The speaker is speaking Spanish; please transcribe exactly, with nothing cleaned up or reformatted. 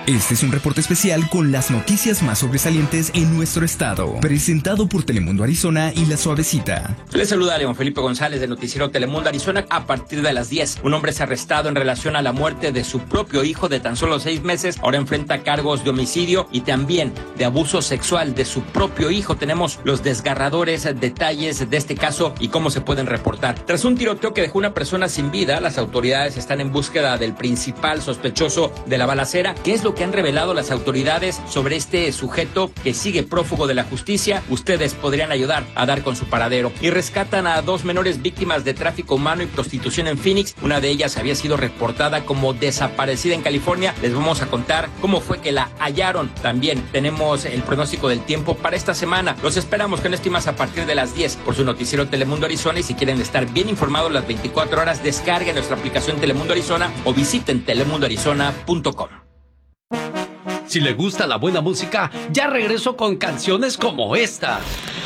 Este es un reporte especial con las noticias más sobresalientes en nuestro estado, presentado por Telemundo Arizona y La Suavecita. Les saluda León Felipe González del noticiero Telemundo Arizona. A partir de las diez, un hombre es arrestado en relación a la muerte de su propio hijo de tan solo seis meses. Ahora enfrenta cargos de homicidio y también de abuso sexual de su propio hijo. Tenemos los desgarradores detalles de este caso y cómo se pueden reportar. Tras un tiroteo que dejó una persona sin vida, las autoridades están en búsqueda del principal sospechoso de la balacera. ¿Qué es lo que han revelado las autoridades sobre este sujeto que sigue prófugo de la justicia? Ustedes podrían ayudar a dar con su paradero. Y rescatan a dos menores víctimas de tráfico humano y prostitución en Phoenix. Una de ellas había sido reportada como desaparecida en California. Les vamos a contar cómo fue que la hallaron. También tenemos el pronóstico del tiempo para esta semana. Los esperamos con esto y más a partir de las diez por su noticiero Telemundo Arizona. Y si quieren estar bien informados las veinticuatro horas, descarguen nuestra aplicación Telemundo Arizona o visiten telemundo arizona punto com. Si le gusta la buena música, ya regreso con canciones como esta.